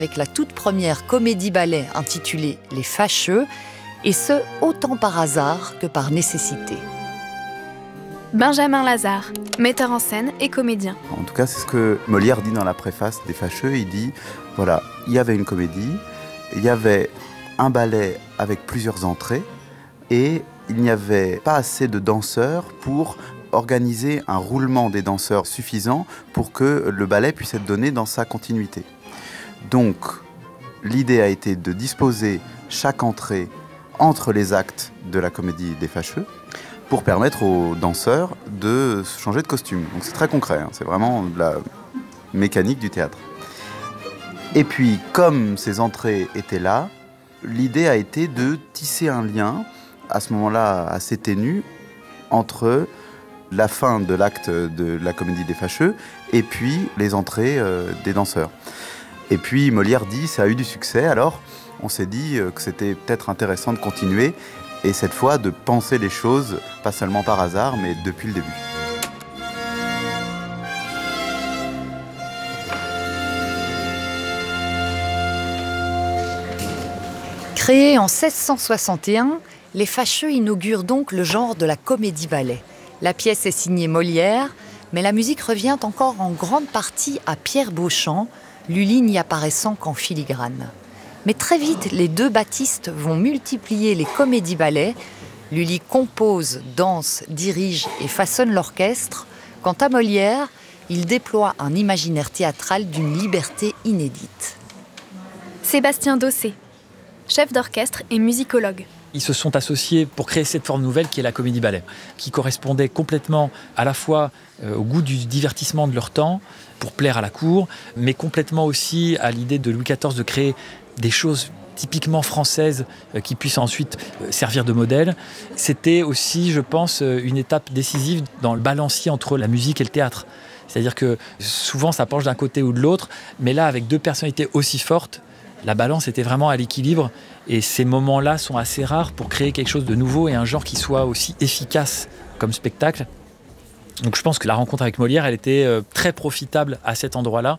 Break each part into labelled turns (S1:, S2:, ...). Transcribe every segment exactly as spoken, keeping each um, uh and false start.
S1: avec la toute première comédie-ballet intitulée « Les Fâcheux », et ce, autant par hasard que par nécessité.
S2: Benjamin Lazare, metteur en scène et comédien.
S3: En tout cas, c'est ce que Molière dit dans la préface des Fâcheux. Il dit, voilà, il y avait une comédie, il y avait un ballet avec plusieurs entrées, et il n'y avait pas assez de danseurs pour organiser un roulement des danseurs suffisant pour que le ballet puisse être donné dans sa continuité. Donc, l'idée a été de disposer chaque entrée entre les actes de la comédie des Fâcheux pour permettre aux danseurs de changer de costume. Donc c'est très concret, hein, c'est vraiment de la mécanique du théâtre. Et puis, comme ces entrées étaient là, l'idée a été de tisser un lien, à ce moment-là assez ténu, entre la fin de l'acte de la comédie des Fâcheux et puis les entrées euh, des danseurs. Et puis Molière dit, ça a eu du succès, alors on s'est dit que c'était peut-être intéressant de continuer et cette fois de penser les choses, pas seulement par hasard, mais depuis le début.
S1: Créés en seize cent soixante et un, les Fâcheux inaugurent donc le genre de la comédie-ballet. La pièce est signée Molière, mais la musique revient encore en grande partie à Pierre Beauchamp, Lully n'y apparaissant qu'en filigrane. Mais très vite, les deux Baptiste vont multiplier les comédies-ballets. Lully compose, danse, dirige et façonne l'orchestre. Quant à Molière, il déploie un imaginaire théâtral d'une liberté inédite.
S2: Sébastien Dossé, chef d'orchestre et musicologue.
S4: Ils se sont associés pour créer cette forme nouvelle qui est la comédie-ballet, qui correspondait complètement à la fois euh, au goût du divertissement de leur temps, pour plaire à la cour, mais complètement aussi à l'idée de Louis quatorze de créer des choses typiquement françaises euh, qui puissent ensuite euh, servir de modèle. C'était aussi, je pense, euh, une étape décisive dans le balancier entre la musique et le théâtre. C'est-à-dire que souvent ça penche d'un côté ou de l'autre, mais là, avec deux personnalités aussi fortes, la balance était vraiment à l'équilibre et ces moments-là sont assez rares pour créer quelque chose de nouveau et un genre qui soit aussi efficace comme spectacle. Donc je pense que la rencontre avec Molière, elle était euh, très profitable à cet endroit-là.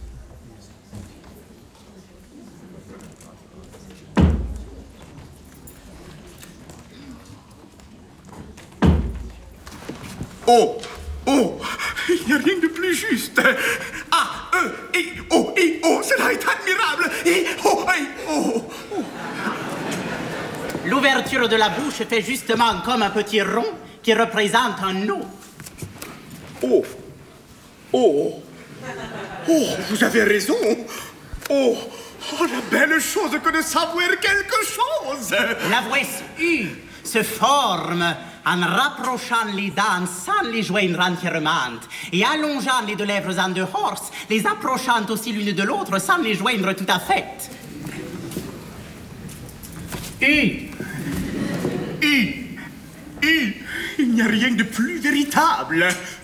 S5: Oh, oh, il n'y a rien de plus juste. A, E, I, O, I, O, cela est admirable. I, O, I, O.
S6: L'ouverture de la bouche fait justement comme un petit rond qui représente un O.
S5: Oh, oh, oh, vous avez raison. Oh, oh, la belle chose que de savoir quelque chose.
S6: La voix U se forme en rapprochant les dents sans les joindre entièrement et allongeant les deux lèvres en dehors, les approchant aussi l'une de l'autre sans les joindre tout à fait. U.
S5: U. U. Il n'y a rien de plus véritable.